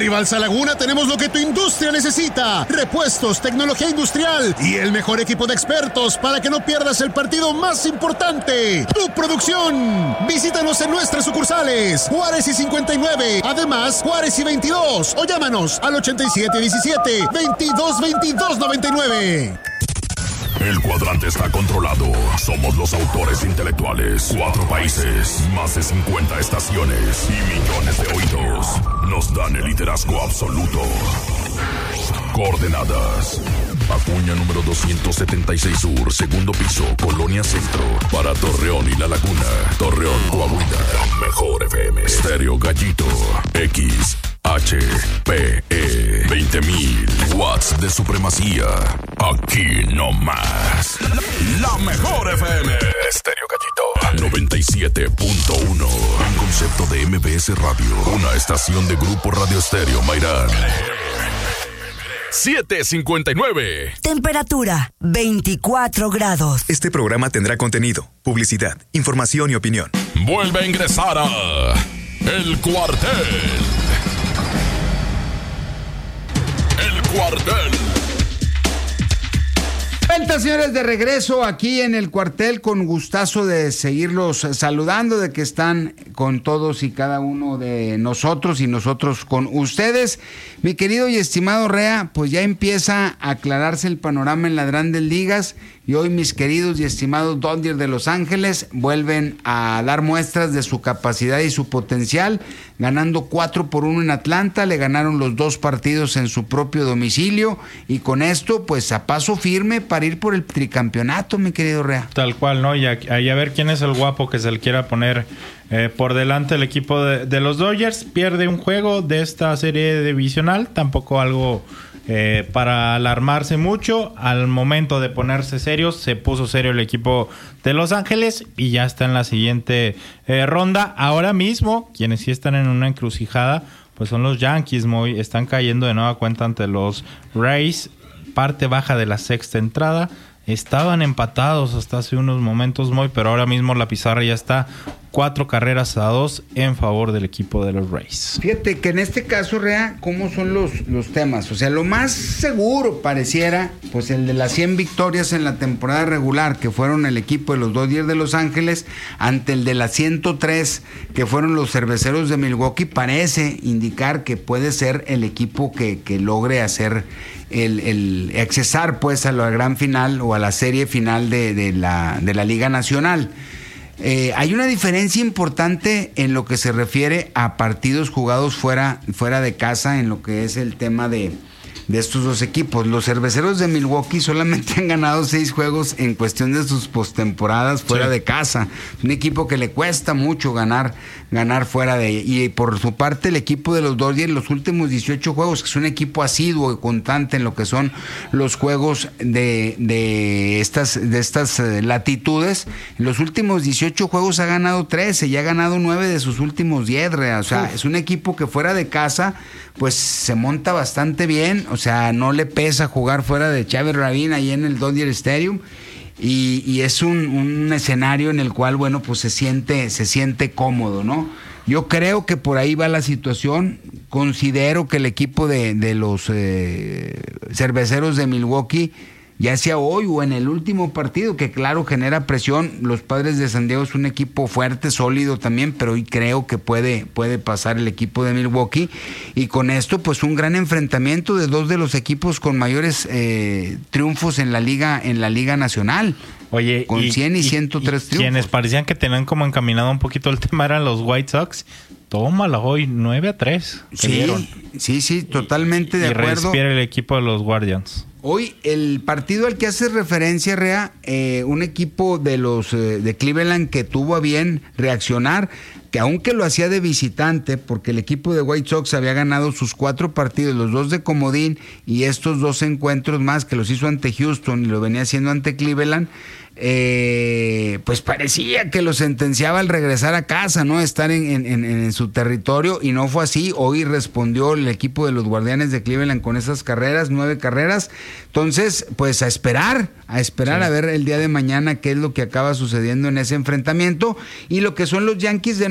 En Balsa Laguna tenemos lo que tu industria necesita: repuestos, tecnología industrial y el mejor equipo de expertos para que no pierdas el partido más importante, tu producción. Visítanos en nuestras sucursales Juárez y 59, además Juárez y 22, o llámanos al 8717-222299. El cuadrante está controlado. Somos los autores intelectuales. 4 países, más de 50 estaciones y millones de oídos. Nos dan el liderazgo absoluto. Coordenadas: Acuña número 276 Sur, segundo piso, Colonia Centro. Para Torreón y La Laguna. Torreón, Coahuila. Mejor FM. Estéreo Gallito. XHPE. 20.000 watts de supremacía. Aquí no más. La Mejor FM. Estéreo Gallito. 97.1. Un concepto de MBS Radio. Una estación de Grupo Radio Estéreo Mairán. 7:59. Temperatura 24 grados. Este programa tendrá contenido, publicidad, información y opinión. Vuelve a ingresar a El Cuartel. El Cuartel. Vuelta, señores, de regreso aquí en El Cuartel, con gustazo de seguirlos saludando, de que están con todos y cada uno de nosotros y nosotros con ustedes. Mi querido y estimado Rea, pues ya empieza a aclararse el panorama en las Grandes Ligas y hoy mis queridos y estimados Dodgers de Los Ángeles vuelven a dar muestras de su capacidad y su potencial, ganando 4-1 en Atlanta. Le ganaron los 2 partidos en su propio domicilio y con esto pues a paso firme para ir por el tricampeonato, mi querido Rea. Tal cual, ¿no? Y a ver quién es el guapo que se le quiera poner por delante el equipo de los Dodgers. Pierde un juego de esta serie divisional, tampoco algo para alarmarse mucho. Al momento de ponerse serios, se puso serio el equipo de Los Ángeles y ya está en la siguiente ronda. Ahora mismo, quienes sí están en una encrucijada, pues son los Yankees. Están cayendo de nueva cuenta ante los Rays, parte baja de la sexta entrada. Estaban empatados hasta hace unos momentos, pero ahora mismo la pizarra ya está 4-2 en favor del equipo de los Rays. Fíjate que en este caso, Rea, ¿cómo son los temas? O sea, lo más seguro pareciera, pues el de las 100 victorias en la temporada regular, que fueron el equipo de los Dodgers de Los Ángeles, ante el de las 103, que fueron los Cerveceros de Milwaukee, parece indicar que puede ser el equipo que logre hacer el accesar pues a la gran final o a la serie final de la Liga Nacional. Hay una diferencia importante en lo que se refiere a partidos jugados fuera de casa, en lo que es el tema de estos dos equipos. Los Cerveceros de Milwaukee solamente han ganado 6 juegos en cuestión de sus postemporadas fuera de casa. Un equipo que le cuesta mucho ganar fuera de... Y por su parte, el equipo de los Dodgers, los últimos 18 juegos, que es un equipo asiduo y constante en lo que son los juegos de estas latitudes, en los últimos 18 juegos ha ganado 13 y ha ganado 9 de sus últimos 10. O sea, es un equipo que fuera de casa pues se monta bastante bien. O sea, no le pesa jugar fuera de Chávez Ravine ahí en el Dodger Stadium. Y es un escenario en el cual, bueno, pues se siente cómodo, ¿no? Yo creo que por ahí va la situación. Considero que el equipo de los Cerveceros de Milwaukee, ya sea hoy o en el último partido, que claro genera presión. Los Padres de San Diego es un equipo fuerte, sólido también, pero hoy creo que puede pasar el equipo de Milwaukee, y con esto pues un gran enfrentamiento de 2 de los equipos con mayores triunfos en la Liga Nacional. Oye, con 100 y 103 triunfos. Quienes parecían que tenían como encaminado un poquito el tema eran los White Sox. Tómala hoy, 9-3. Sí, totalmente de acuerdo. Y respira el equipo de los Guardians. Hoy el partido al que hace referencia, Rea, un equipo de los de Cleveland que tuvo a bien reaccionar, que aunque lo hacía de visitante, porque el equipo de White Sox había ganado sus 4 partidos, los 2 de comodín y estos 2 encuentros más que los hizo ante Houston y lo venía haciendo ante Cleveland, pues parecía que lo sentenciaba al regresar a casa, ¿no? Estar en su territorio, y no fue así. Hoy respondió el equipo de los Guardianes de Cleveland con esas carreras, 9 carreras. Entonces, pues a esperar a ver el día de mañana qué es lo que acaba sucediendo en ese enfrentamiento. Y lo que son los Yankees de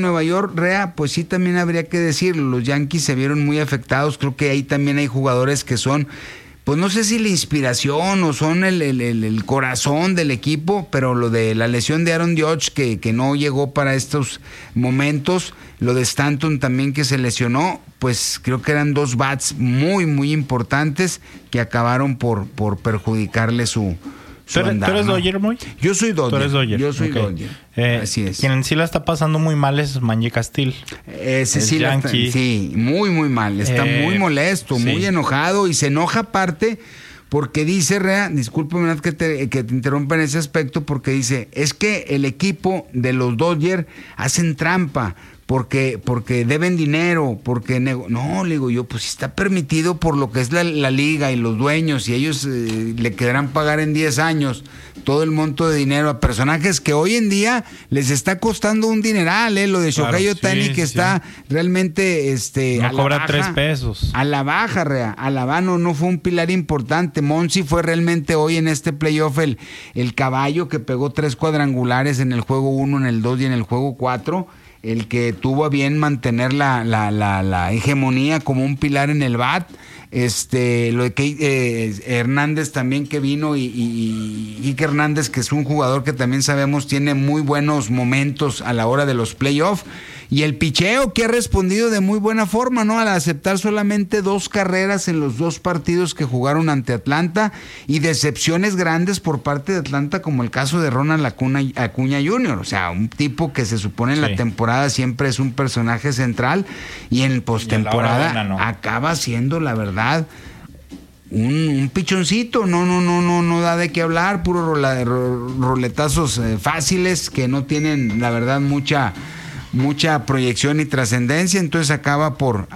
Nueva York, Rea, pues sí también habría que decirlo, los Yankees se vieron muy afectados, creo que ahí también hay jugadores que son, pues no sé si la inspiración o son el corazón del equipo, pero lo de la lesión de Aaron Judge que no llegó para estos momentos, lo de Stanton también que se lesionó, pues creo que eran dos bats muy, muy importantes que acabaron por perjudicarle su andar, ¿Tú eres ¿no? Dodger, Moy? Yo soy Dodger. Tú eres Dodger. Yo soy Ok. Dodger. Así es. Quien sí la está pasando muy mal es Manny Castillo. Ese Es sí, Yankee. sí, muy, muy mal. Está muy molesto, sí. muy enojado y se enoja aparte porque dice, Rea, discúlpame que te interrumpa en ese aspecto, porque dice, es que el equipo de los Dodgers hacen trampa. Porque deben dinero, porque no, le digo yo, pues está permitido por lo que es la liga y los dueños, y ellos le quedarán pagar en 10 años todo el monto de dinero a personajes que hoy en día les está costando un dineral, lo de Shohei Claro, Ohtani, sí, que sí. está realmente No a la cobra baja, 3 pesos. a la baja, Rea, a la baja, no fue un pilar importante. Monsi fue realmente hoy en este playoff el caballo que pegó 3 cuadrangulares en el juego 1, en el 2 y en el juego 4, el que tuvo a bien mantener la hegemonía como un pilar en el bat. Lo de Kike Hernández también que vino y Kike Hernández, que es un jugador que también sabemos tiene muy buenos momentos a la hora de los playoffs, y el picheo que ha respondido de muy buena forma, ¿no? Al aceptar solamente 2 carreras en los 2 partidos que jugaron ante Atlanta, y decepciones grandes por parte de Atlanta, como el caso de Ronald Acuña Jr., o sea, un tipo que se supone en la temporada siempre es un personaje central, y en postemporada acaba siendo, la verdad, un pichoncito, no da de qué hablar, puro roletazos fáciles que no tienen, la verdad, mucha proyección y trascendencia, entonces acaba por